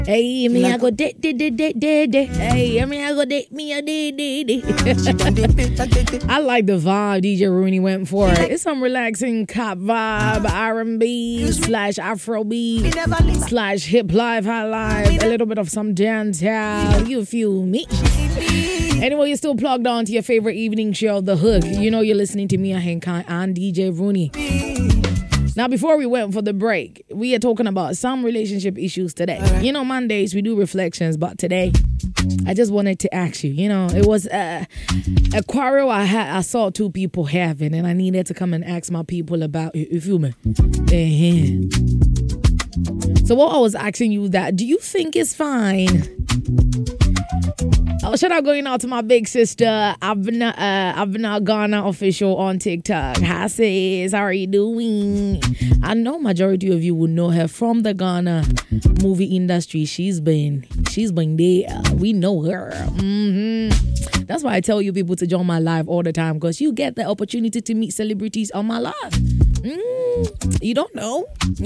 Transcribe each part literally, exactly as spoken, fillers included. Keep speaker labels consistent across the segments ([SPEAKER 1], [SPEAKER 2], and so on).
[SPEAKER 1] Hey, me I go de de de de de de. Hey, me I go de me a de de de. I like the vibe D J Rooney went for. It's some relaxing cop vibe, R and B slash Afrobeat slash hip life, high life, a little bit of some dancehall. You feel me? Anyway, you're still plugged on to your favorite evening show, The Hook. You know you're listening to Mia Henkai and D J Rooney. Now, before we went for the break, we are talking about some relationship issues today. Right. You know, Mondays we do reflections, but today I just wanted to ask you. You know, it was a, a quarrel I had. I saw two people having, and I needed to come and ask my people about it. You feel me? Uh-huh. So, what I was asking you that, do you think it's fine? Oh, shout out going out to my big sister, Abna, uh, Abna Ghana official on TikTok. Hi sis, how are you doing? I know majority of you will know her from the Ghana movie industry. She's been, she's been there. We know her. Mm-hmm. That's why I tell you people to join my live all the time, because you get the opportunity to meet celebrities on my live. Mm, you don't know.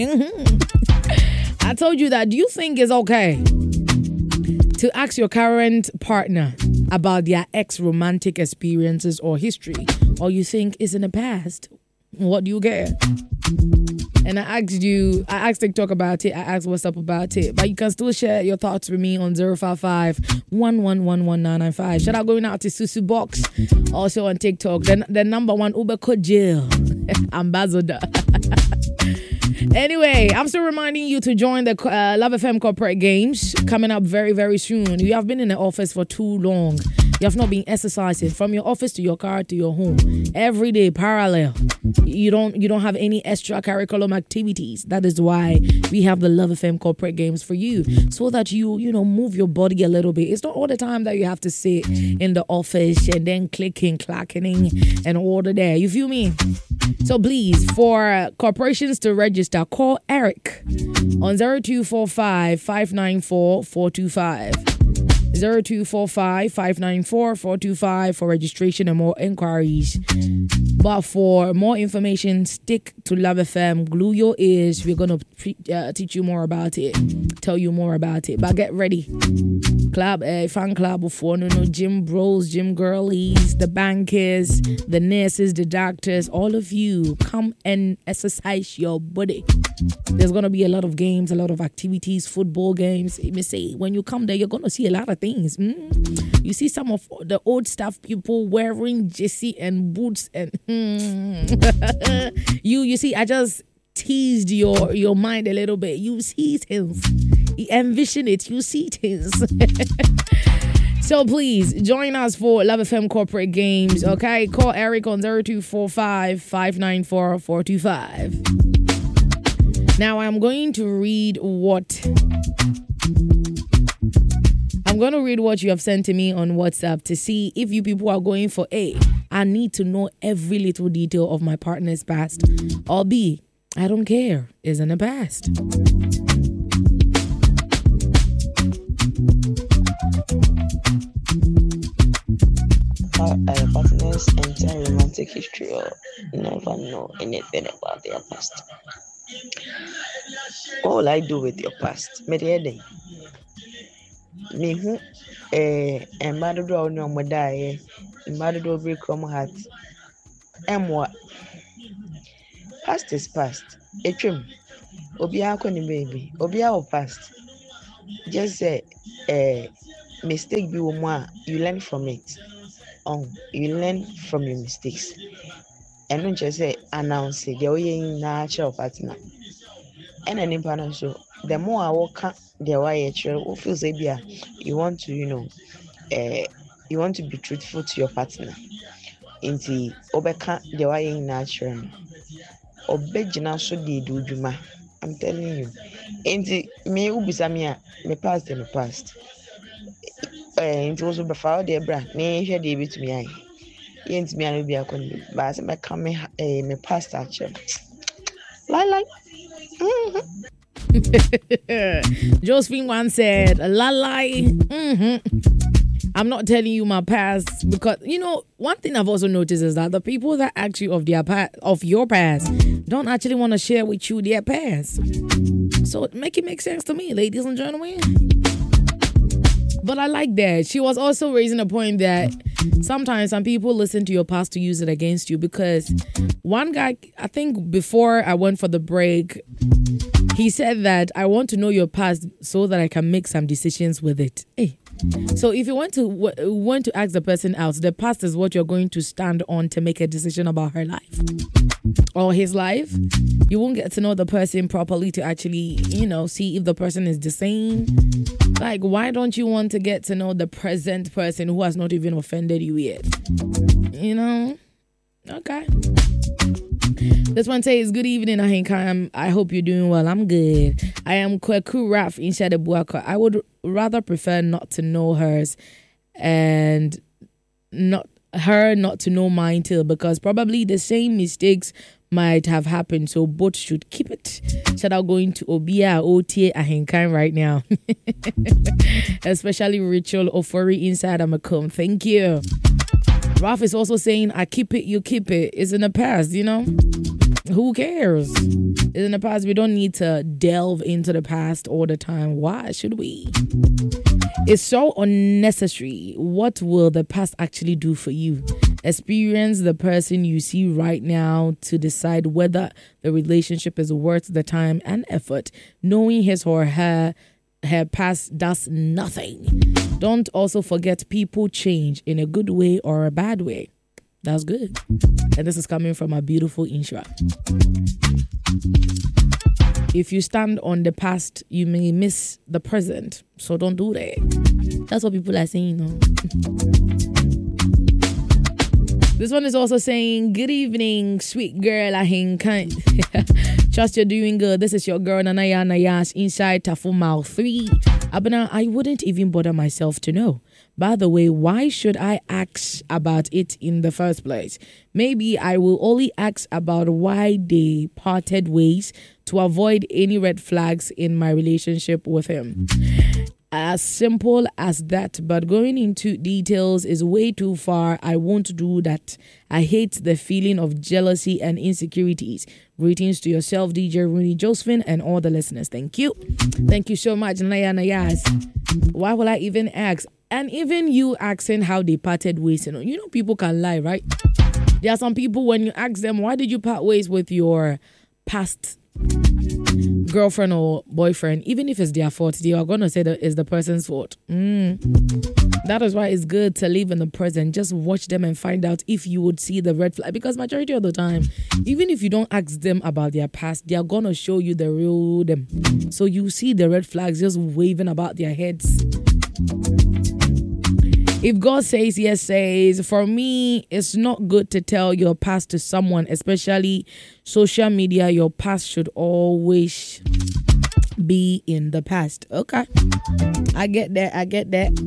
[SPEAKER 1] Mm-hmm. I told you that. Do you think it's okay to ask your current partner about their ex-romantic experiences or history, or you think it's in the past? What do you get? And I asked you, I asked TikTok about it, I asked what's up about it, but you can still share your thoughts with me on zero five five, one one one, one nine nine five. Shout out going out to Susu Box, also on TikTok, the, the number one Uber code Jill, ambassador. Anyway, I'm still reminding you to join the uh, Love F M Corporate Games coming up very, very soon. You have been in the office for too long. You have not been exercising from your office to your car to your home every day, parallel. You don't you don't have any extracurricular activities. That is why we have the Love F M Corporate Games for you, so that you you know move your body a little bit. It's not all the time that you have to sit in the office and then clicking, clacking, and order there. You feel me? So please, for corporations to register, call Eric on zero two four five, five nine four, four two five. zero two four five, five nine four, four two five for registration and more inquiries. But for more information, stick to Love F M. Glue your ears. We're going to pre- uh, teach you more about it. Tell you more about it. But get ready. Club, uh, fan club before, no, no, gym bros, gym girlies, the bankers, the nurses, the doctors, all of you, come and exercise your body. There's going to be a lot of games, a lot of activities, football games. Let me say, when you come there, you're going to see a lot of things. Mm? You see some of the old stuff people wearing jersey and boots and mm. you you see I just teased your your mind a little bit. You see things, you envision it, you see things. So please join us for Love F M Corporate Games. Okay, call Eric on zero two four five, five nine four, four two five. Now I'm going to read what I'm going to read what you have sent to me on WhatsApp to see if you people are going for A, I need to know every little detail of my partner's past, or B, I don't care, is in the past.
[SPEAKER 2] Our uh, partner's entire romantic history, or never know anything about their past. What will I do with your past? Me me who eh embado do no mo die embado do break from heart emwa past is past etwem obi akoni baby obi our past just say eh mistake be one you learn from it. Oh, you learn from your mistakes and don't just say announce it the way natural partner and any partner. So the more I walk the way you feel say you want to, you know, uh, you want to be truthful to your partner. Inti obeka the way natural. Obejina so di do juma. I'm telling you. Inti me ubisa me me past me past. Eh, inti also before the bra. Me share the bit me ai. Yent me anu bi akon. Ba se me come me eh me past actually. Like like. Mm-hmm.
[SPEAKER 1] Josephine once said, la lie. Mm-hmm. I'm not telling you my past because, you know, one thing I've also noticed is that the people that ask you of their past, of your past don't actually want to share with you their past. So make it make sense to me, ladies and gentlemen. But I like that. She was also raising a point that sometimes some people listen to your past to use it against you, because one guy, I think before I went for the break, he said that I want to know your past so that I can make some decisions with it. Hey. So if you want to want to ask the person out, the past is what you're going to stand on to make a decision about her life or his life. You won't get to know the person properly to actually, you know, see if the person is the same. Like, why don't you want to get to know the present person who has not even offended you yet? You know? Okay. This one says, good evening, Ahinka. I hope you're doing well. I'm good. I am Kweku Raf in Shadebuaka. I would rather prefer not to know hers and not her not to know mine too, because probably the same mistakes might have happened. So both should keep it. Shout out going to Obia O T A Ahinkan right now. Especially Rachel Ofori inside Amakum. Thank you. Ralph is also saying, I keep it, you keep it. It's in the past, you know? Who cares? It's in the past. We don't need to delve into the past all the time. Why should we? It's so unnecessary. What will the past actually do for you? Experience the person you see right now to decide whether the relationship is worth the time and effort. Knowing his or her her past does nothing. Don't also forget people change in a good way or a bad way. That's good. And this is coming from a beautiful Inshra. If you stand on the past, you may miss the present. So don't do that. That's what people are saying. No? This one is also saying, good evening, sweet girl. I kind. Trust you're doing good. This is your girl, Nanaya Nayash, inside Tafumau three. Abana, I wouldn't even bother myself to know. By the way, why should I ask about it in the first place? Maybe I will only ask about why they parted ways to avoid any red flags in my relationship with him. As simple as that, but going into details is way too far. I won't do that. I hate the feeling of jealousy and insecurities. Greetings to yourself, D J Rooney Josephine, and all the listeners. Thank you. Thank you so much, Naya Nayas. Why will I even ask? And even you asking how they parted ways, you know, you know people can lie, right? There are some people, when you ask them, why did you part ways with your past girlfriend or boyfriend, even if it's their fault, they are going to say that it's the person's fault. Mm. That is why it's good to live in the present. Just watch them and find out if you would see the red flag. Because majority of the time, even if you don't ask them about their past, they are going to show you the real them. So you see the red flags just waving about their heads. If God says yes, says, for me, it's not good to tell your past to someone, especially social media. Your past should always be in the past. Okay. I get that. I get that.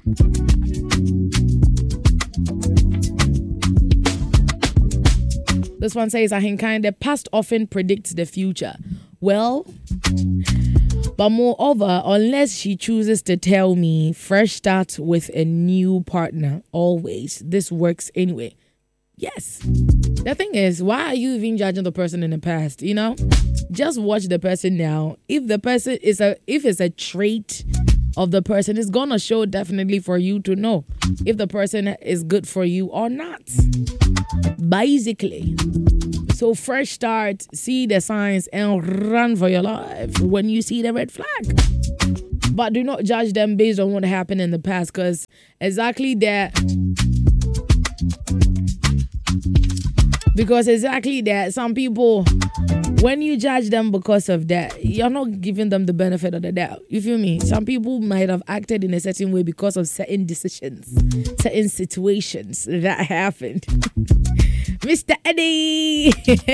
[SPEAKER 1] This one says, I think kind the past often predicts the future. Well, but moreover, unless she chooses to tell me, fresh start with a new partner, always. This works anyway. Yes. The thing is, why are you even judging the person in the past? You know, just watch the person now. If the person is a, if it's a trait of the person, it's gonna show definitely for you to know if the person is good for you or not. Basically. So fresh start, see the signs and run for your life when you see the red flag. But do not judge them based on what happened in the past, because exactly that, because exactly that, some people, when you judge them because of that, you're not giving them the benefit of the doubt. You feel me? Some people might have acted in a certain way because of certain decisions, certain situations that happened. Mister Eddie.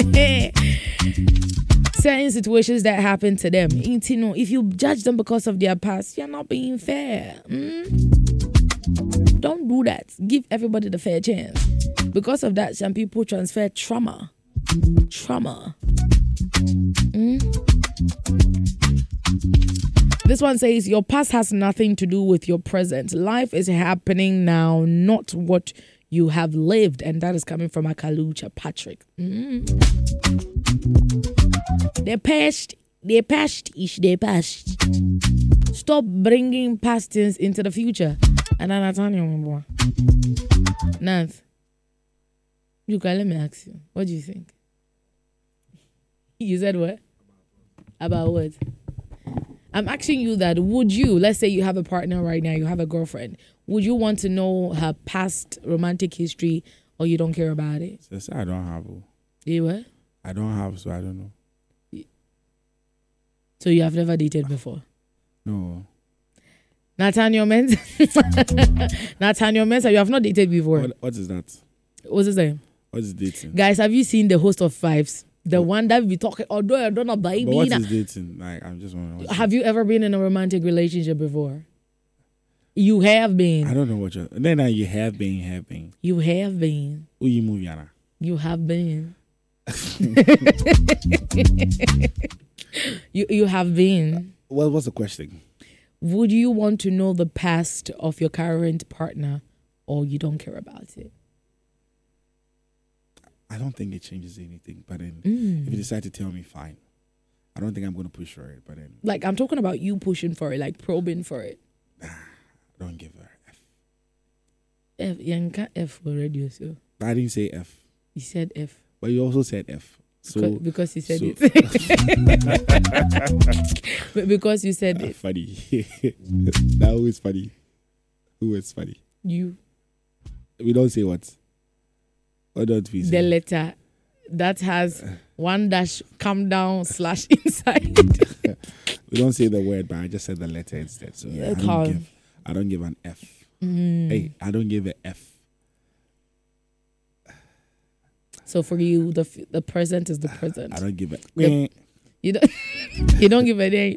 [SPEAKER 1] Certain situations that happen to them. You know, if you judge them because of their past, you're not being fair. Mm? Don't do that. Give everybody the fair chance. Because of that, some people transfer trauma. Trauma. Mm? This one says, your past has nothing to do with your present. Life is happening now, not what you have lived. And that is coming from Akalucha Patrick. Mm. The past they past ish, they past. Stop bringing past things into the future. And then I tell you, boy. Nance, you can let me ask you. What do you think? You said what? About what? I'm asking you that. Would you, let's say you have a partner right now, you have a girlfriend. Would you want to know her past romantic history, or you don't care about it?
[SPEAKER 3] So, so I don't have.
[SPEAKER 1] You what?
[SPEAKER 3] I don't have, so I don't know.
[SPEAKER 1] So you have never dated before?
[SPEAKER 3] No.
[SPEAKER 1] Nathaniel Mensah. Nathaniel Mensah, you have not dated before.
[SPEAKER 3] What, what is that?
[SPEAKER 1] What's his name?
[SPEAKER 3] What is dating?
[SPEAKER 1] Guys, have you seen the host of Fives? The what? One that we talking, although I don't know, baby.
[SPEAKER 3] But what is dating? Like, I'm just wondering.
[SPEAKER 1] Have you ever been in a romantic relationship before? You have been.
[SPEAKER 3] I don't know what you're. Then uh, you have been, have been.
[SPEAKER 1] You have been.
[SPEAKER 3] Who you move, Yana?
[SPEAKER 1] You have been. you you have been.
[SPEAKER 3] What what's the question?
[SPEAKER 1] Would you want to know the past of your current partner, or you don't care about it?
[SPEAKER 3] I don't think it changes anything. But then,
[SPEAKER 1] Mm.
[SPEAKER 3] if you decide to tell me, fine. I don't think I'm going to push for it. But then,
[SPEAKER 1] Like, I'm talking about you pushing for it, like probing for it.
[SPEAKER 3] I don't give her F.
[SPEAKER 1] F, you can't F already, so
[SPEAKER 3] I didn't say F,
[SPEAKER 1] you said F.
[SPEAKER 3] but you also said F. So
[SPEAKER 1] because, because you said
[SPEAKER 3] so-
[SPEAKER 1] it. But because you said
[SPEAKER 3] uh,
[SPEAKER 1] it.
[SPEAKER 3] funny. That who is funny? Who is funny?
[SPEAKER 1] You.
[SPEAKER 3] We don't say what. What don't we say?
[SPEAKER 1] The letter that has one dash come down slash inside.
[SPEAKER 3] We don't say the word, but I just said the letter instead. So
[SPEAKER 1] Yeah,
[SPEAKER 3] I, don't
[SPEAKER 1] calm.
[SPEAKER 3] give, I don't give an F.
[SPEAKER 1] Mm.
[SPEAKER 3] Hey, I don't give a F.
[SPEAKER 1] So for you, the f- the present is the present.
[SPEAKER 3] I don't give a.
[SPEAKER 1] The- You don't. You don't give a name.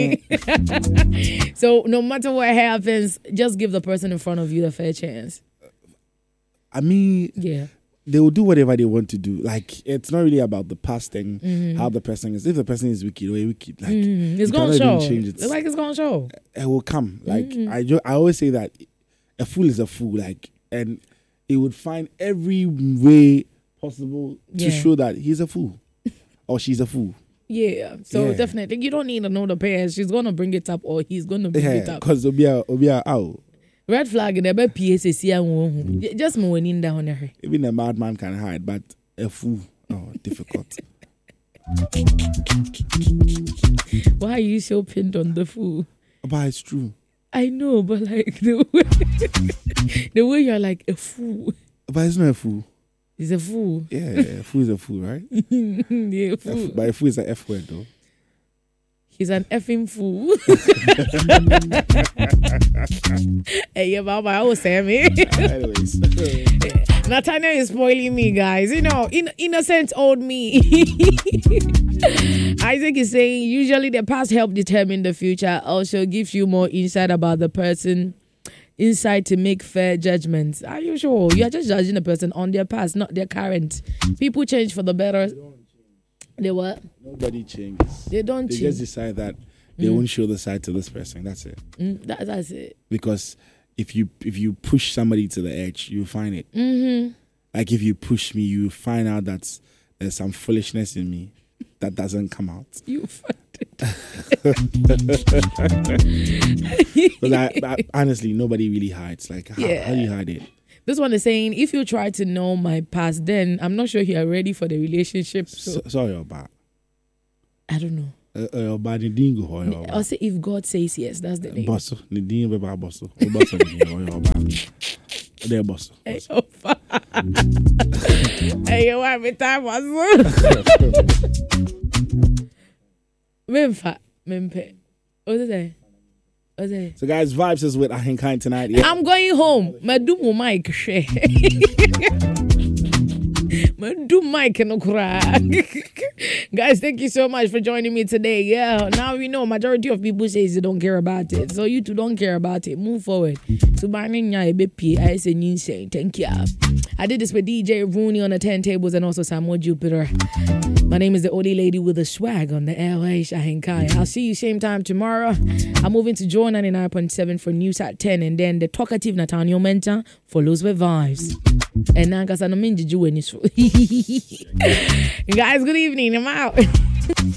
[SPEAKER 1] So no matter what happens, just give the person in front of you the fair chance.
[SPEAKER 3] I mean,
[SPEAKER 1] Yeah.
[SPEAKER 3] they will do whatever they want to do. Like, it's not really about the past thing,
[SPEAKER 1] Mhm.
[SPEAKER 3] how the person is. If the person is wicked, or wicked, like,
[SPEAKER 1] Mhm. It's
[SPEAKER 3] you
[SPEAKER 1] gonna
[SPEAKER 3] cannot even
[SPEAKER 1] show.
[SPEAKER 3] change it.
[SPEAKER 1] It's like it's gonna show.
[SPEAKER 3] It will come. Like,
[SPEAKER 1] Mhm.
[SPEAKER 3] I, jo- I always say that a fool is a fool. Like, and he would find every way possible to
[SPEAKER 1] Yeah.
[SPEAKER 3] show that he's a fool or she's a fool.
[SPEAKER 1] Yeah. So
[SPEAKER 3] Yeah.
[SPEAKER 1] definitely, you don't need to know the past. She's gonna bring it up, or he's gonna bring it
[SPEAKER 3] Yeah,
[SPEAKER 1] up.
[SPEAKER 3] because obia obia ow.
[SPEAKER 1] Red flag in the P S C and just more in down there.
[SPEAKER 3] Even a madman can hide, but a fool, oh, difficult.
[SPEAKER 1] Why are you so pinned on the fool?
[SPEAKER 3] But it's true.
[SPEAKER 1] I know, but like the way, the way you're like a fool.
[SPEAKER 3] But it's not a fool.
[SPEAKER 1] He's a fool.
[SPEAKER 3] Yeah, a fool is a fool, right?
[SPEAKER 1] Yeah,
[SPEAKER 3] A
[SPEAKER 1] fool.
[SPEAKER 3] f- but a fool is an F word, though.
[SPEAKER 1] He's an effing fool. Hey, yeah, Baba, I was saying me.
[SPEAKER 3] Anyways.
[SPEAKER 1] Nathaniel is spoiling me, guys. You know, in innocent old me. Isaac is saying usually the past help determine the future. Also gives you more insight about the person. Insight to make fair judgments. Are you sure? You are just judging a person on their past, not their current. People change for the better. They what?
[SPEAKER 3] Nobody changes.
[SPEAKER 1] They don't
[SPEAKER 3] They
[SPEAKER 1] change.
[SPEAKER 3] just decide that they won't show the side to this person. That's it.
[SPEAKER 1] Mm, that, that's it.
[SPEAKER 3] Because if you if you push somebody to the edge, you find it.
[SPEAKER 1] Mm-hmm.
[SPEAKER 3] Like if you push me, you find out that there's some foolishness in me that doesn't come out.
[SPEAKER 1] You find it.
[SPEAKER 3] But I, I, honestly, nobody really hides. Like, how,
[SPEAKER 1] Yeah.
[SPEAKER 3] how do you hide it?
[SPEAKER 1] This one is saying, if you try to know my past, then I'm not sure you are ready for the relationship. So,
[SPEAKER 3] So, sorry about.
[SPEAKER 1] I don't know.
[SPEAKER 3] Uh, uh, about the dingo, or your
[SPEAKER 1] I'll say if God says yes, that's the name.
[SPEAKER 3] boss, the dingo, about boss, or boss, or your about. There, boss.
[SPEAKER 1] Hey, oh, fuck. Hey, you want me time was Memfa, Mempe. What's it say? What's it?
[SPEAKER 3] So, guys, Vibes is with Ahinkai tonight. Yeah.
[SPEAKER 1] I'm going home. Madumu Mike she. Madu Mike no cry. Guys, thank you so much for joining me today. Yeah, now we know majority of people says they don't care about it. So you two don't care about it. Move forward. So I say insane. Thank you. I did this with D J Rooney on the turntables and also Samuel Jupiter. My name is the Oldie Lady with the swag on the L A Shahinkai. I'll see you same time tomorrow. I'm moving to Joy ninety-nine point seven for news at ten, and then the talkative Nathaniel Mensah follows with Vibes. And now, guys, I'm Guys, good evening. I'm out.